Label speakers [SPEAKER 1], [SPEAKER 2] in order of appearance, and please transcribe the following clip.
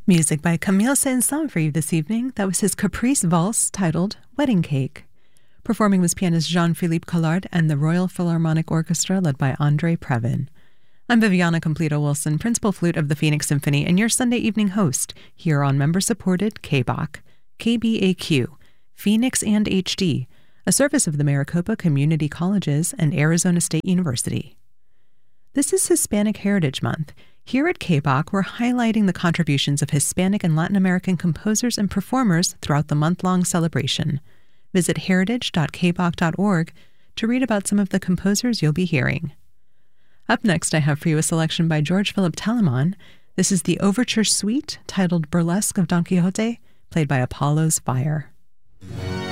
[SPEAKER 1] Music by Camille Saint-Saëns for you this evening. That was his Caprice Valse titled Wedding Cake. Performing was pianist Jean-Philippe Collard and the Royal Philharmonic Orchestra led by André Previn. I'm Viviana Completo-Wilson, principal flute of the Phoenix Symphony and your Sunday evening host here on member-supported KBAQ, KBAQ, Phoenix and HD, a service of the Maricopa Community Colleges and Arizona State University. This is Hispanic Heritage Month. Here at KBAQ, we're highlighting the contributions of Hispanic and Latin American composers and performers throughout the month-long celebration. Visit heritage.kbaq.org to read about some of the composers you'll be hearing. Up next, I have for you a selection by George Philip Telemann. This is the Overture Suite titled Burlesque of Don Quixote, played by Apollo's Fire.